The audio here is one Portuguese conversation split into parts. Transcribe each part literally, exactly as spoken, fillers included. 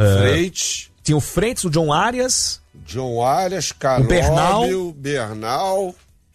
Freitas. Uh, tinha o Freitas, o John Arias. John Arias, Canóbio, Bernal. Bernal.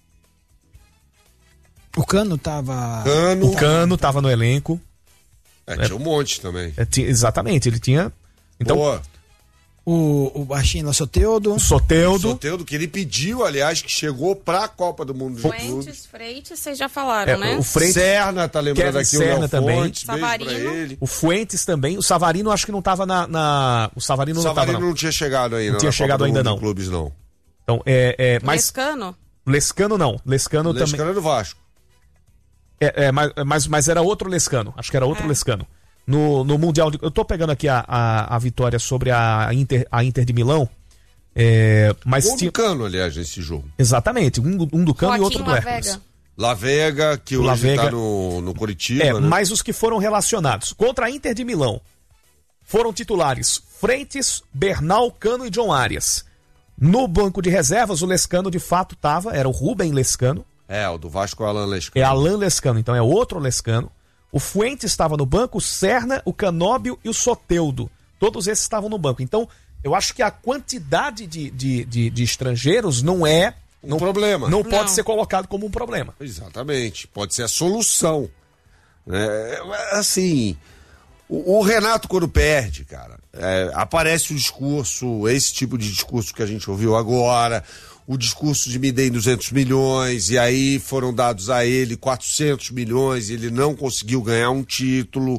O Cano tava... Cano. O Cano tava no elenco. É, tinha um monte também. É, tinha, exatamente, ele tinha... Então, Boa. O, o baixinho lá, Soteldo. O Soteldo. O Soteldo, que ele pediu, aliás, que chegou pra Copa do Mundo de Clubes. Clubes. Freitas, vocês já falaram, É, né? o Freitas, Serna, tá lembrando Kevin aqui Serna o Léo também. Fontes, beijo pra Savarino. ele. O Fuentes também. O Savarino acho que não tava na... na... O Savarino, O não Savarino tava, não. não. tinha chegado ainda. Não tinha na chegado Copa do ainda, Mundo não. de Clubes, não. Então, é... é mas... Lescano? Lescano não. Lescano, Lescano também... é do Vasco. É, é mas, mas, mas era outro Lescano. Acho que era outro É. Lescano. No, no Mundial de... Eu tô pegando aqui a, a, a vitória sobre a Inter, a Inter de Milão. É, mas Gol tinha... do Cano, aliás, nesse jogo. Exatamente. Um, um do Cano e outro do Joaquim Hércules. Lavega. Lavega, que hoje Lavega. tá no, no Coritiba, É, né? mas os que foram relacionados. Contra a Inter de Milão foram titulares Freitas, Bernal, Cano e John Arias. No banco de reservas, o Lescano de fato tava, era o Rubem Lescano. É, o do Vasco é o Alan Lescano. É Alan Lescano, então é outro Lescano. O Fuentes estava no banco, o Serna, o Canóbio e o Soteldo. Todos esses estavam no banco. Então, eu acho que a quantidade de, de, de, de estrangeiros não é... Um não, problema. Não pode Não. ser colocado como um problema. Exatamente. Pode ser a solução. É, assim, o, o Renato, quando perde, cara, é, aparece o discurso, esse tipo de discurso que a gente ouviu agora, o discurso de me dei duzentos milhões, e aí foram dados a ele quatrocentos milhões, e ele não conseguiu ganhar um título.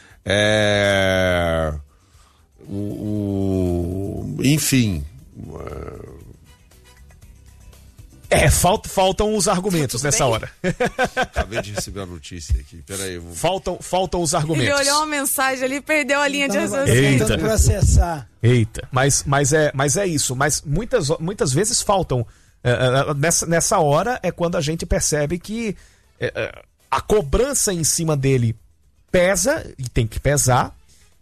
É, o, o, enfim... É, falta, faltam os argumentos Tudo nessa bem? hora. Acabei de receber a notícia aqui. Peraí, eu vou... faltam, faltam os Ele argumentos. olhou uma mensagem ali e perdeu a linha de Tava raciocínio. Eita. tentando processar. Eita, mas, mas, é, mas é isso. Mas muitas, muitas vezes faltam. é, é, nessa, nessa hora é quando a gente percebe que é, é, a cobrança em cima dele pesa, e tem que pesar,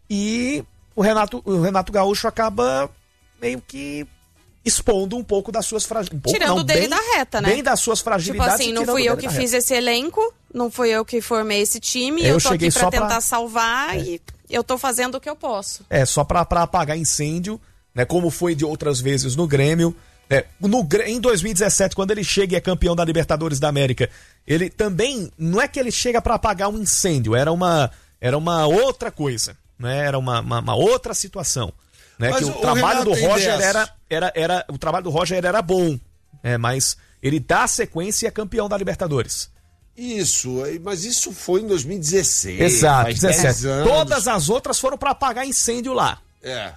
e o Renato, o Renato Gaúcho acaba meio que expondo um pouco das suas fragilidades. Um Tirando não, dele bem, da reta, né? Bem das suas Tipo fragilidades. assim, e não tirando fui eu dele que da fiz reta. esse elenco, não fui eu que formei esse time, Eu eu tô cheguei aqui pra só pra- tentar salvar e eu tô fazendo o que eu posso. É, só pra, pra apagar incêndio, né? Como foi de outras vezes no Grêmio. É, no, Grê- em dois mil e dezessete, quando ele chega e é campeão da Libertadores da América, ele também, não é que ele chega pra apagar um incêndio, era uma, era uma outra coisa, né? Era uma, uma, uma outra situação. Né? Mas Que o, o trabalho Renato do tem Roger dessas. era, era, era. O trabalho do Roger era bom, é, mas ele dá sequência e é campeão da Libertadores. Isso, mas isso foi em dois mil e dezesseis. Exato, faz dezessete. dez anos. Todas as outras foram pra apagar incêndio lá. É.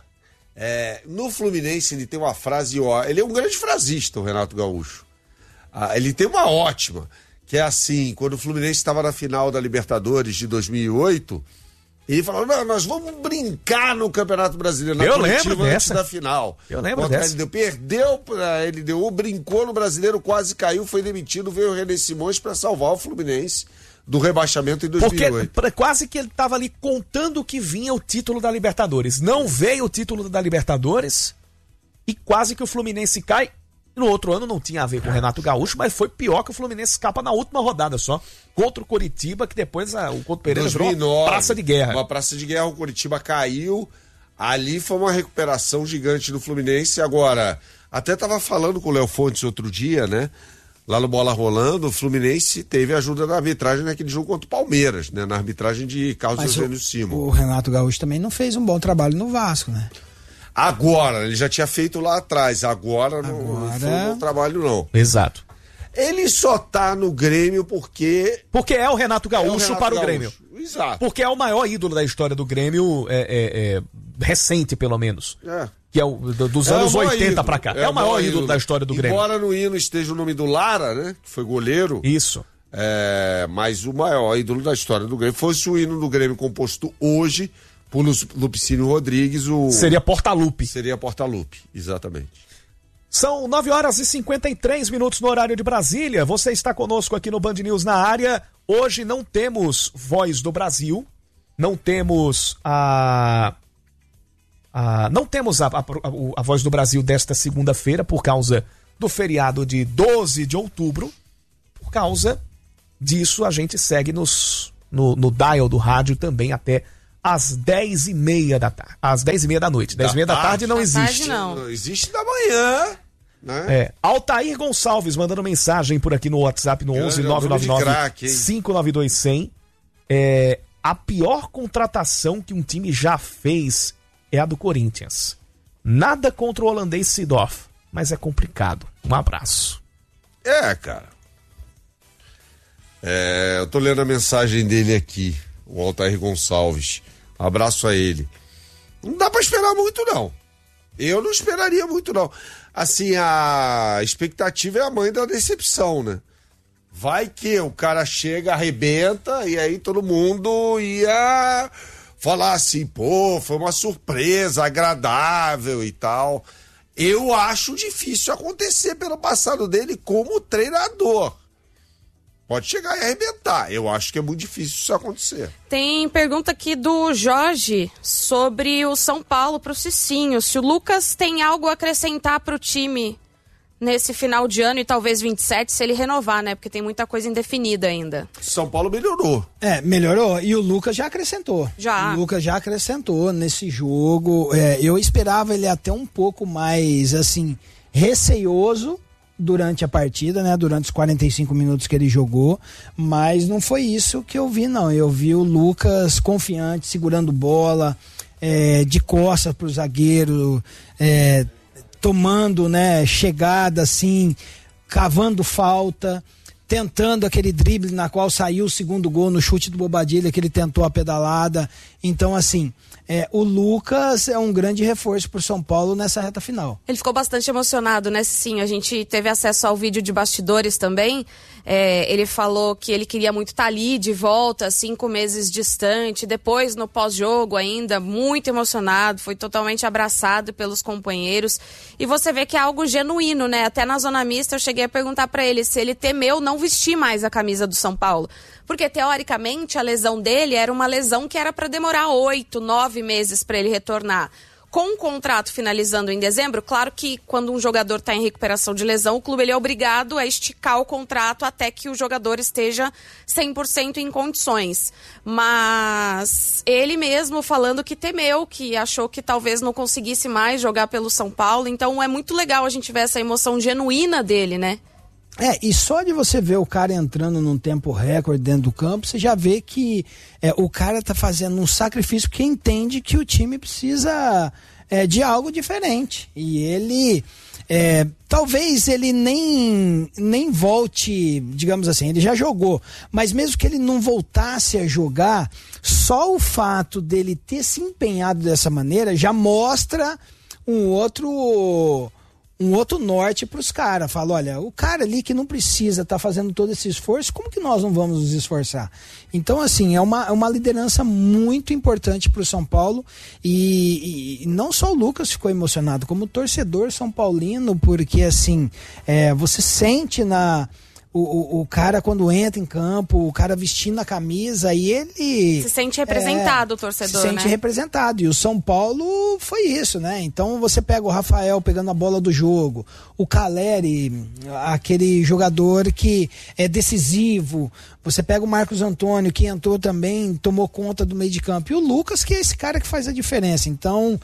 É, no Fluminense ele tem uma frase, ó, ele é um grande frasista, o Renato Gaúcho. Ah, ele tem uma ótima, que é assim, quando o Fluminense estava na final da Libertadores de dois mil e oito, ele falou, não, nós vamos brincar no Campeonato Brasileiro, na Eu coletiva lembro antes dessa. da final. Eu lembro Contra a dessa. L D U. Perdeu pra L D U, brincou no Brasileiro, quase caiu, foi demitido, veio o René Simões para salvar o Fluminense do rebaixamento em dois mil e oito. Porque pra- quase que ele tava ali contando que vinha o título da Libertadores. Não veio o título da Libertadores e quase que o Fluminense cai. No outro ano não tinha a ver com o Renato Gaúcho, mas foi pior que o Fluminense escapa na última rodada só. Contra o Coritiba, que depois a, o Couto Pereira virou dois mil e nove, uma praça de guerra. Uma praça de guerra, o Coritiba caiu. Ali foi uma recuperação gigante do Fluminense. Agora, até tava falando com o Léo Fontes outro dia, né? Lá no Bola Rolando, o Fluminense teve ajuda da arbitragem naquele jogo contra o Palmeiras, né? Na arbitragem de Carlos Mas Eugênio o, Simon. o Renato Gaúcho também não fez um bom trabalho no Vasco, né? Agora, ele já tinha feito lá atrás. Agora, não, não Agora- foi um bom trabalho, não. Exato. Ele só tá no Grêmio porque... Porque é o Renato é o Gaúcho Renato para o Gaúcho. Grêmio. Exato. Porque é o maior ídolo da história do Grêmio, é, é, é, recente pelo menos. É. Que é o do- dos É anos o maior oitenta ídolo. pra cá. É, o maior ídolo da história do Grêmio. Embora no hino esteja o nome do Lara, né? Que foi goleiro. Isso. É, mas o maior ídolo da história do Grêmio. Fosse o hino do Grêmio composto hoje por Lu- Lupicínio Rodrigues, o... Seria Portalupe. Seria Portalupe, exatamente. São nove horas e cinquenta e três minutos no horário de Brasília. Você está conosco aqui no Band News na área. Hoje não temos Voz do Brasil. Não temos a... a não temos a, a, a Voz do Brasil desta segunda-feira por causa do feriado de doze de outubro. Por causa disso, a gente segue nos, no, no dial do rádio também até às dez e meia da tarde. Às dez e meia da noite. dez e meia da tarde não Da existe. tarde não. Não existe da manhã, né? É, Altair Gonçalves mandando mensagem por aqui no WhatsApp no Grande onze nove nove nove cinco nove dois zero zero. É, a pior contratação que um time já fez é a do Corinthians. Nada contra o holandês Seedorf, mas é complicado. Um abraço. É, cara. É, eu tô lendo a mensagem dele aqui, o Altair Gonçalves. Abraço a ele. Não dá pra esperar muito, não. Eu não esperaria muito, não. Assim, a expectativa é a mãe da decepção, né? Vai que o cara chega, arrebenta, e aí todo mundo ia falar assim, pô, foi uma surpresa agradável e tal. Eu acho difícil acontecer pelo passado dele como treinador. Pode chegar e arrebentar. Eu acho que é muito difícil isso acontecer. Tem pergunta aqui do Jorge sobre o São Paulo pro Cicinho. Se o Lucas tem algo a acrescentar pro time nesse final de ano e talvez vinte e sete, se ele renovar, né? Porque tem muita coisa indefinida ainda. São Paulo melhorou. É, melhorou. E o Lucas já acrescentou. Já. O Lucas já acrescentou nesse jogo. É, eu esperava ele até um pouco mais, assim, receioso durante a partida, né? Durante os quarenta e cinco minutos que ele jogou. Mas não foi isso que eu vi, não. Eu vi o Lucas confiante, segurando bola, é, de costas pro zagueiro, é, tomando, né, chegada assim, cavando falta, tentando aquele drible na qual saiu o segundo gol no chute do Bobadilha, que ele tentou a pedalada. Então, assim, é, o Lucas é um grande reforço pro São Paulo nessa reta final. Ele ficou bastante emocionado, né, sim. A gente teve acesso ao vídeo de bastidores também. É, ele falou que ele queria muito estar ali de volta, cinco meses distante. Depois, no pós-jogo ainda, muito emocionado. Foi totalmente abraçado pelos companheiros. E você vê que é algo genuíno, né? Até na zona mista eu cheguei a perguntar pra ele se ele temeu não vestir mais a camisa do São Paulo. Porque, teoricamente, a lesão dele era uma lesão que era para demorar oito, nove meses para ele retornar. Com o contrato finalizando em dezembro, claro que quando um jogador está em recuperação de lesão, o clube ele é obrigado a esticar o contrato até que o jogador esteja cem por cento em condições. Mas ele mesmo falando que temeu, que achou que talvez não conseguisse mais jogar pelo São Paulo. Então é muito legal a gente ver essa emoção genuína dele, né? É, e só de você ver o cara entrando num tempo recorde dentro do campo, você já vê que é, o cara tá fazendo um sacrifício porque entende que o time precisa é, de algo diferente. E ele, é, talvez ele nem, nem volte, digamos assim, ele já jogou, mas mesmo que ele não voltasse a jogar, só o fato dele ter se empenhado dessa maneira já mostra um outro... um outro norte para os caras. Fala, olha, o cara ali que não precisa estar tá fazendo todo esse esforço, como que nós não vamos nos esforçar? Então, assim, é uma, é uma liderança muito importante para o São Paulo e, e não só o Lucas ficou emocionado, como o torcedor são paulino, porque, assim, é, você sente na... O, o, o cara quando entra em campo, o cara vestindo a camisa e ele... Se sente representado, é, o torcedor, se sente né? representado. E o São Paulo foi isso, né? Então você pega o Rafael pegando a bola do jogo, o Caleri, aquele jogador que é decisivo. Você pega o Marcos Antônio, que entrou também, tomou conta do meio de campo. E o Lucas, que é esse cara que faz a diferença. Então,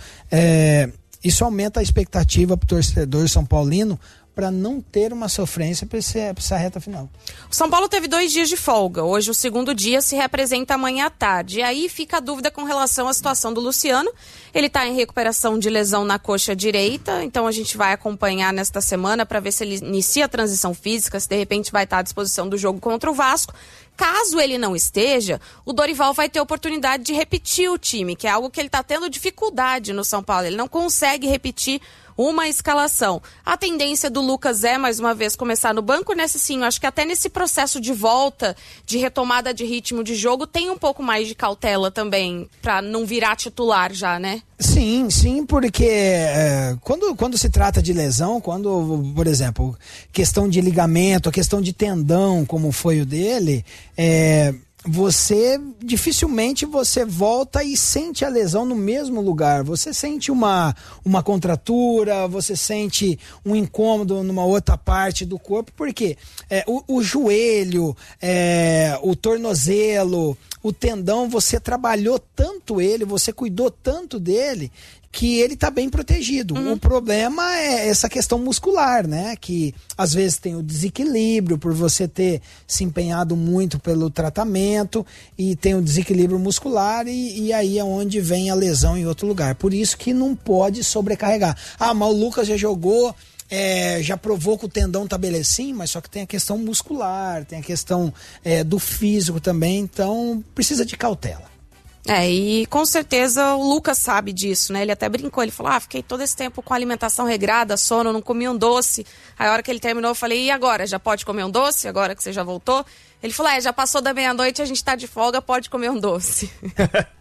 é, isso aumenta a expectativa pro torcedor são paulino, para não ter uma sofrência para essa reta final. O São Paulo teve dois dias de folga. Hoje o segundo dia se representa amanhã à tarde. E aí fica a dúvida com relação à situação do Luciano. Ele está em recuperação de lesão na coxa direita, então a gente vai acompanhar nesta semana para ver se ele inicia a transição física, se de repente vai estar à disposição do jogo contra o Vasco. Caso ele não esteja, o Dorival vai ter oportunidade de repetir o time, que é algo que ele está tendo dificuldade no São Paulo. Ele não consegue repetir uma escalação. A tendência do Lucas é, mais uma vez, começar no banco, nesse sim, eu acho que até nesse processo de volta, de retomada de ritmo de jogo, tem um pouco mais de cautela também, para não virar titular já, né? Sim, sim, porque é, quando, quando se trata de lesão, quando, por exemplo, questão de ligamento, a questão de tendão, como foi o dele, é, você dificilmente você volta e sente a lesão no mesmo lugar. Você sente uma, uma contratura, você sente um incômodo numa outra parte do corpo, porque é, o, o joelho, é, o tornozelo, o tendão, você trabalhou tanto ele, você cuidou tanto dele, que ele está bem protegido. Uhum. O problema é essa questão muscular, né? Que às vezes tem o desequilíbrio por você ter se empenhado muito pelo tratamento e tem o desequilíbrio muscular e, e aí é onde vem a lesão em outro lugar. Por isso que não pode sobrecarregar. Ah, mas o Lucas já jogou, é, já provou que o tendão tá belecinho, mas só que tem a questão muscular, tem a questão é, do físico também, então precisa de cautela. É, e com certeza o Lucas sabe disso, né? Ele até brincou, ele falou, ah, fiquei todo esse tempo com alimentação regrada, sono, não comi um doce. Aí a hora que ele terminou, eu falei, e agora? Já pode comer um doce? Agora que você já voltou? Ele falou, é, já passou da meia-noite, a gente tá de folga, pode comer um doce.